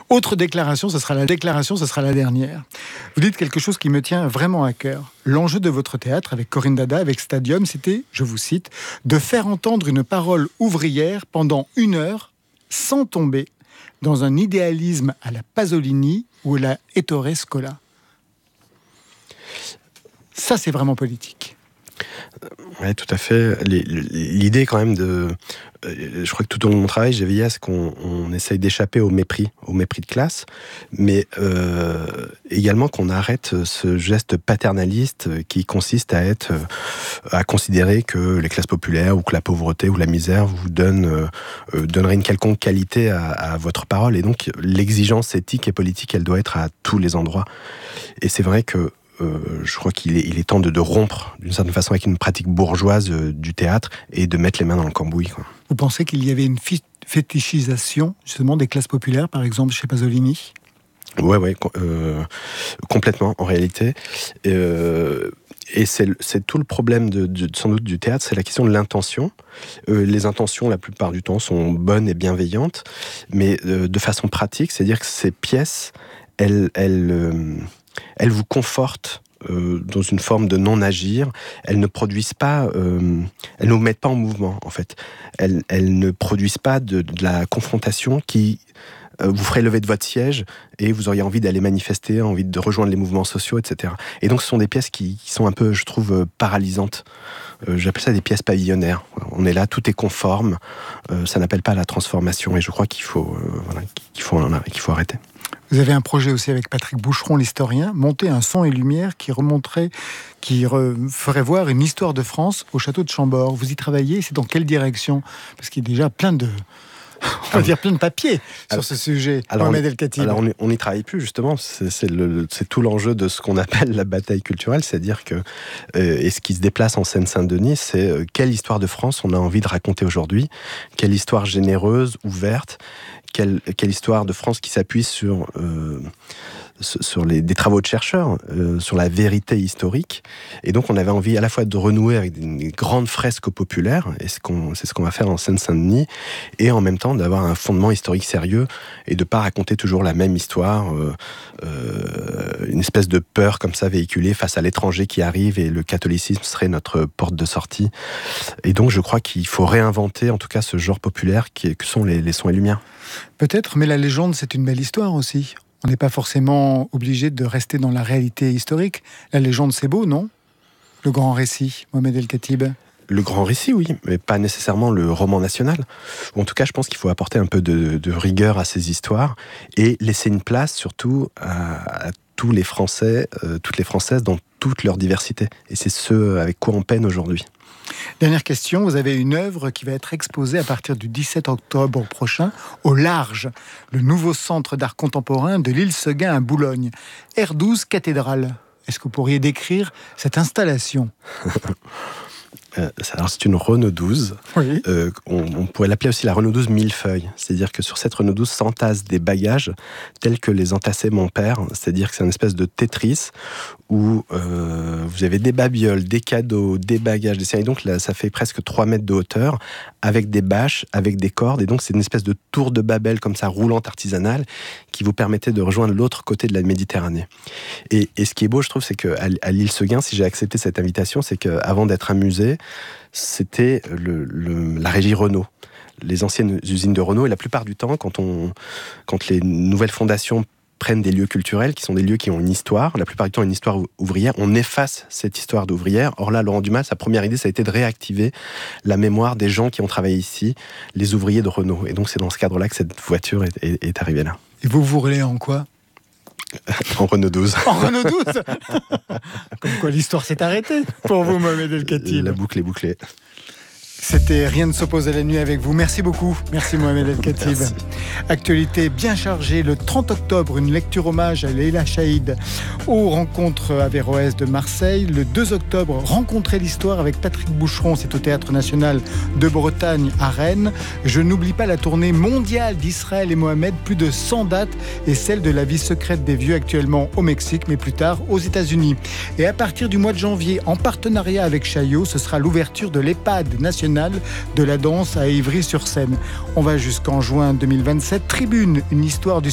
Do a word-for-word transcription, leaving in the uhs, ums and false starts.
Autre déclaration, ce sera la déclaration, ce sera la dernière. Vous dites quelque chose qui me tient vraiment à cœur. L'enjeu de votre théâtre, avec Corinne Dada, avec Stadium, c'était, je vous cite, de faire entendre une parole ouvrière pendant une heure, sans tomber dans un idéalisme à la Pasolini ou à la Ettore Scola. Ça, c'est vraiment politique. Oui, tout à fait. L'idée, quand même, de... Je crois que tout au long de mon travail, j'ai veillé à ce qu'on on essaye d'échapper au mépris, au mépris de classe, mais euh, également qu'on arrête ce geste paternaliste qui consiste à être, à considérer que les classes populaires ou que la pauvreté ou la misère vous donnent, euh, donneraient une quelconque qualité à, à votre parole. Et donc, l'exigence éthique et politique, elle doit être à tous les endroits. Et c'est vrai que Euh, je crois qu'il est, il est temps de, de rompre d'une certaine façon avec une pratique bourgeoise euh, du théâtre et de mettre les mains dans le cambouis, quoi. Vous pensez qu'il y avait une fétichisation justement des classes populaires, par exemple chez Pasolini ? Ouais, ouais, euh, complètement en réalité. Euh, et c'est, c'est tout le problème de, de, sans doute du théâtre, c'est la question de l'intention. Euh, les intentions, la plupart du temps, sont bonnes et bienveillantes, mais euh, de façon pratique, c'est-à-dire que ces pièces, elles, elles euh, elles vous confortent euh, dans une forme de non-agir. Elles ne produisent pas, euh, elles ne vous mettent pas en mouvement, en fait. Elles, elles ne produisent pas de, de la confrontation qui euh, vous ferait lever de votre siège et vous auriez envie d'aller manifester, envie de rejoindre les mouvements sociaux, et cetera. Et donc, ce sont des pièces qui, qui sont un peu, je trouve, paralysantes. Euh, j'appelle ça des pièces pavillonnaires. On est là, tout est conforme. Euh, ça n'appelle pas à la transformation. Et je crois qu'il faut, euh, voilà, qu'il faut, qu'il faut arrêter. Vous avez un projet aussi avec Patrick Boucheron, l'historien, monter un son et lumière qui remonterait, qui re, ferait voir une histoire de France au château de Chambord. Vous y travaillez, c'est dans quelle direction ? Parce qu'il y a déjà plein de, on va dire plein de papiers alors, sur ce sujet. Alors, Mohamed El Khatib. Alors on n'y travaille plus justement. C'est, c'est, le, c'est tout l'enjeu de ce qu'on appelle la bataille culturelle, c'est-à-dire que euh, et ce qui se déplace en Seine-Saint-Denis, c'est euh, quelle histoire de France on a envie de raconter aujourd'hui, quelle histoire généreuse, ouverte. Quelle, quelle histoire de France qui s'appuie sur, euh, sur les, des travaux de chercheurs, euh, sur la vérité historique. Et donc, on avait envie à la fois de renouer avec des grandes fresques populaires, et ce qu'on, c'est ce qu'on va faire en Seine-Saint-Denis, et en même temps d'avoir un fondement historique sérieux et de ne pas raconter toujours la même histoire, euh, euh, une espèce de peur comme ça véhiculée face à l'étranger qui arrive et le catholicisme serait notre porte de sortie. Et donc, je crois qu'il faut réinventer en tout cas ce genre populaire qui, que sont les, les sons et lumières. Peut-être, mais la légende, c'est une belle histoire aussi. On n'est pas forcément obligé de rester dans la réalité historique. La légende, c'est beau, non ? Le grand récit, Mohamed El Khatib. Le grand récit, oui, mais pas nécessairement le roman national. En tout cas, je pense qu'il faut apporter un peu de, de rigueur à ces histoires et laisser une place, surtout, à, à tous les Français, euh, toutes les Françaises dans toute leur diversité. Et c'est ce avec quoi on peine aujourd'hui. Dernière question, vous avez une œuvre qui va être exposée à partir du dix-sept octobre prochain au Large, le nouveau centre d'art contemporain de l'île Seguin à Boulogne. R douze Cathédrale. Est-ce que vous pourriez décrire cette installation ? Euh, alors c'est une Renault douze. Oui. Euh, on, on pourrait l'appeler aussi la Renault douze millefeuille. C'est-à-dire que sur cette Renault douze s'entassent des bagages tels que les entassait mon père. C'est-à-dire que c'est une espèce de Tetris où euh, vous avez des babioles, des cadeaux, des bagages, des... Et donc là, ça fait presque trois mètres de hauteur avec des bâches, avec des cordes. Et donc c'est une espèce de tour de Babel comme ça, roulante artisanale, qui vous permettait de rejoindre l'autre côté de la Méditerranée. Et, et ce qui est beau, je trouve, c'est qu'à à l'île Seguin, si j'ai accepté cette invitation, c'est qu'avant d'être un musée, c'était le, le, la régie Renault, les anciennes usines de Renault. Et la plupart du temps, quand, on, quand les nouvelles fondations prennent des lieux culturels, qui sont des lieux qui ont une histoire, la plupart du temps une histoire ouvrière, on efface cette histoire d'ouvrière. Or là, Laurent Dumas, sa première idée, ça a été de réactiver la mémoire des gens qui ont travaillé ici, les ouvriers de Renault. Et donc c'est dans ce cadre-là que cette voiture est, est, est arrivée là. Et vous vous roulez en quoi ? En Renault douze. En Renault douze. Comme quoi l'histoire s'est arrêtée pour vous, Mohamed El Khatib. La boucle est bouclée. C'était Rien ne s'oppose à la nuit avec vous. Merci beaucoup. Merci Mohamed El Khatib. Merci. Actualité bien chargée. Le trente octobre, une lecture hommage à Leila Chaïd aux rencontres Averroès de Marseille. Le deux octobre, rencontrer l'histoire avec Patrick Boucheron. C'est au Théâtre National de Bretagne à Rennes. Je n'oublie pas la tournée mondiale d'Israël et Mohamed. Plus de cent dates et celle de la vie secrète des vieux actuellement au Mexique, mais plus tard aux États-Unis. Et à partir du mois de janvier, en partenariat avec Chaillot, ce sera l'ouverture de l'EHPAD national de la danse à Ivry-sur-Seine. On va jusqu'en juin deux mille vingt-sept. Tribune, une histoire du